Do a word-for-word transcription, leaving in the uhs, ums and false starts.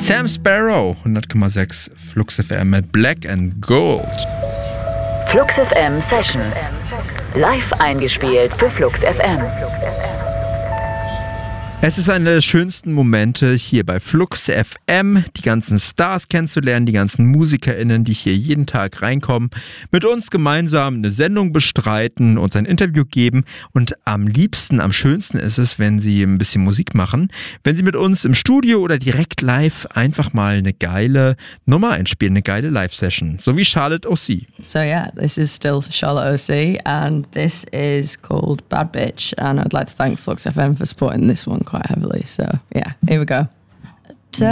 Sam Sparrow, hundert Komma sechs Flux F M mit Black and Gold. Flux F M Sessions. Live eingespielt für Flux F M. Es ist einer der schönsten Momente hier bei Flux F M, die ganzen Stars kennenzulernen, die ganzen MusikerInnen, die hier jeden Tag reinkommen, mit uns gemeinsam eine Sendung bestreiten, uns ein Interview geben und am liebsten, am schönsten ist es, wenn sie ein bisschen Musik machen, wenn sie mit uns im Studio oder direkt live einfach mal eine geile Nummer einspielen, eine geile Live-Session, so wie Charlotte O C. So yeah, this is still Charlotte O C and this is called Bad Bitch and I'd like to thank Flux F M for supporting this one quite heavily. So yeah, here we go.